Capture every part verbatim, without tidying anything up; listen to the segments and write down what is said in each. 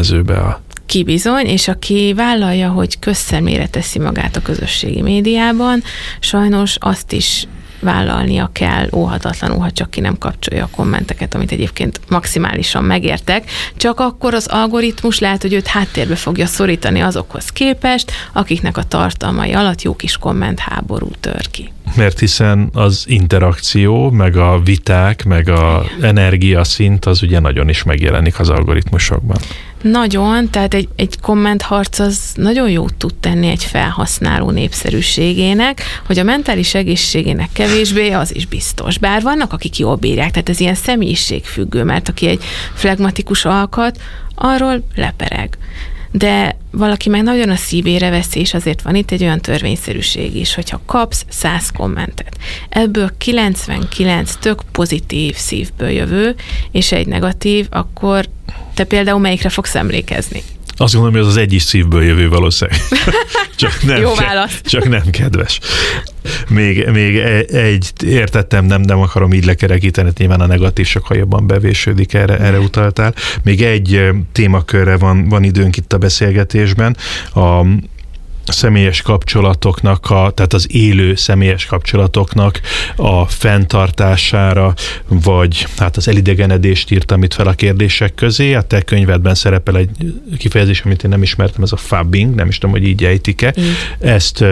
mezőbe a Ki bizony, és aki vállalja, hogy közszemére teszi magát a közösségi médiában, sajnos azt is vállalnia kell óhatatlanul, ha csak ki nem kapcsolja a kommenteket, amit egyébként maximálisan megértek, csak akkor az algoritmus lehet, hogy őt háttérbe fogja szorítani azokhoz képest, akiknek a tartalmai alatt jó kis kommentháború tör ki. Mert hiszen az interakció, meg a viták, meg a energiaszint az ugye nagyon is megjelenik az algoritmusokban. Nagyon, tehát egy, egy kommentharc az nagyon jót tud tenni egy felhasználó népszerűségének, hogy a mentális egészségének kevésbé, az is biztos. Bár vannak, akik jól bírják, tehát ez ilyen személyiségfüggő, mert aki egy flegmatikus alkat, arról lepereg. De valaki meg nagyon a szívére veszi, és azért van itt egy olyan törvényszerűség is, hogyha kapsz száz kommentet, ebből kilencvenkilenc tök pozitív szívből jövő, és egy negatív, akkor te például melyikre fogsz emlékezni? Azt gondolom, hogy az az egy is szívből jövő valószínűleg. Csak nem, Jó válasz. Csak nem kedves. Még, még egy, értettem, nem, nem akarom így lekerekíteni, nyilván a negatív sokkal jobban bevésődik, erre, erre utaltál. Még egy témakörre van, van időnk itt a beszélgetésben, a személyes kapcsolatoknak, a, tehát az élő személyes kapcsolatoknak a fenntartására, vagy hát az elidegenedést írtam itt fel a kérdések közé. A te könyvedben szerepel egy kifejezés, amit én nem ismertem, ez a fubbing, nem is tudom, hogy így ejtik-e. Mm. Ezt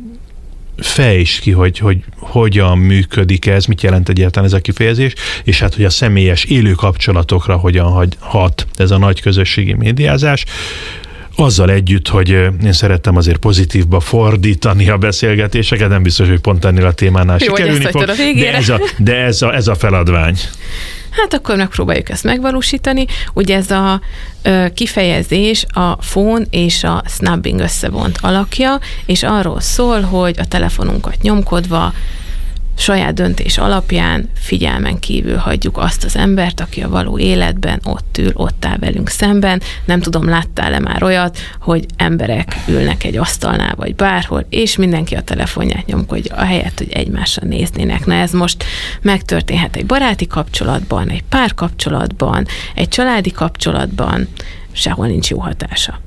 fejtsd ki, hogy, hogy hogyan működik ez, mit jelent egyáltalán ez a kifejezés, és hát, hogy a személyes élő kapcsolatokra hogyan hat ez a nagy közösségi médiázás. Azzal együtt, hogy én szerettem azért pozitívba fordítani a beszélgetéseket, nem biztos, hogy pont ennél a témánál jó, sikerülni fog, de, ez a, de ez, a, ez a feladvány. Hát akkor megpróbáljuk ezt megvalósítani. Ugye ez a ö, kifejezés a phone és a snubbing összevont alakja, és arról szól, hogy a telefonunkat nyomkodva saját döntés alapján figyelmen kívül hagyjuk azt az embert, aki a való életben ott ül, ott áll velünk szemben. Nem tudom, láttál-e már olyat, hogy emberek ülnek egy asztalnál, vagy bárhol, és mindenki a telefonját nyomkodja, ahelyett, hogy egymásra néznének. Na ez most megtörténhet egy baráti kapcsolatban, egy párkapcsolatban, egy családi kapcsolatban, sehol nincs jó hatása.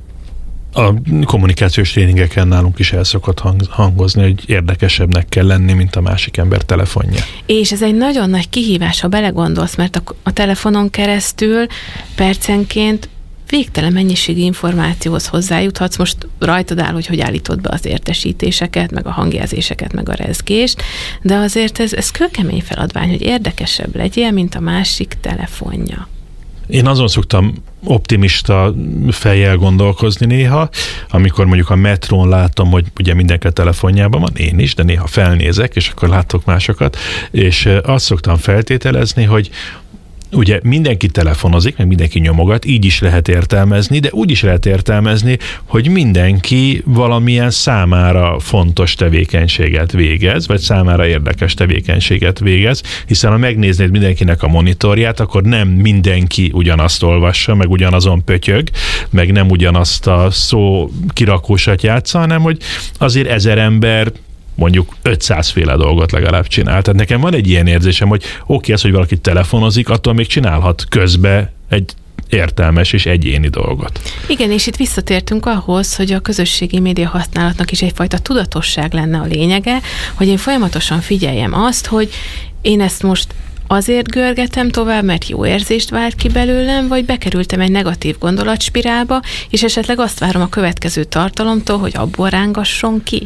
A kommunikációs tréningeken nálunk is el szokott hang, hangozni, hogy érdekesebbnek kell lenni, mint a másik ember telefonja. És ez egy nagyon nagy kihívás, ha belegondolsz, mert a, a telefonon keresztül percenként végtelen mennyiségű információhoz hozzájuthatsz. Most rajtad áll, hogy hogy állítod be az értesítéseket, meg a hangjelzéseket, meg a rezgést, de azért ez, ez kőkemény feladvány, hogy érdekesebb legyél, mint a másik telefonja. Én azon szoktam optimista fejjel gondolkozni néha, amikor mondjuk a metrón látom, hogy ugye mindenki a telefonjában van, én is, de néha felnézek, és akkor látok másokat, és azt szoktam feltételezni, hogy ugye mindenki telefonozik, meg mindenki nyomogat, így is lehet értelmezni, de úgy is lehet értelmezni, hogy mindenki valamilyen számára fontos tevékenységet végez, vagy számára érdekes tevékenységet végez, hiszen ha megnéznéd mindenkinek a monitorját, akkor nem mindenki ugyanazt olvassa, meg ugyanazon pötyög, meg nem ugyanazt a szó kirakósat játsza, hanem hogy azért ezer ember mondjuk ötszáz féle dolgot legalább csinál. Tehát nekem van egy ilyen érzésem, hogy oké, az, hogy valaki telefonozik, attól még csinálhat közbe egy értelmes és egyéni dolgot. Igen, és itt visszatértünk ahhoz, hogy a közösségi média használatnak is egyfajta tudatosság lenne a lényege, hogy én folyamatosan figyeljem azt, hogy én ezt most azért görgetem tovább, mert jó érzést vált ki belőlem, vagy bekerültem egy negatív gondolatspirálba, és esetleg azt várom a következő tartalomtól, hogy abból rángasson ki.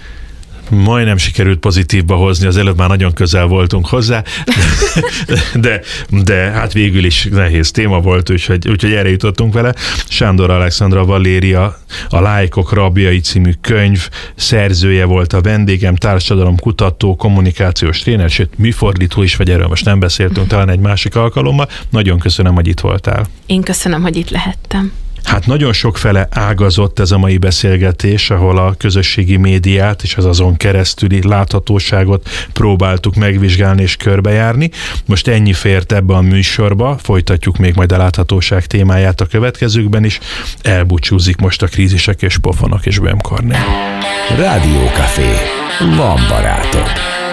Majdnem sikerült pozitívba hozni, az előbb már nagyon közel voltunk hozzá, de, de, de hát végül is nehéz téma volt, úgyhogy, úgyhogy erre jutottunk vele. Sándor Alexandra Valéria, a Lájkok rabjai című könyv szerzője volt a vendégem, társadalomkutató, kommunikációs tréner, sőt műfordító is, vagy erről most nem beszéltünk, talán egy másik alkalommal. Nagyon köszönöm, hogy itt voltál. Én köszönöm, hogy itt lehettem. Hát nagyon sokfele ágazott ez a mai beszélgetés, ahol a közösségi médiát és az azon keresztüli láthatóságot próbáltuk megvizsgálni és körbejárni. Most ennyi fért ebbe a műsorba, folytatjuk még majd a láthatóság témáját a következőkben is. Elbúcsúzik most a Krízisek és Pofonok és Böhm Kornél. Rádiókafé. Van barátod.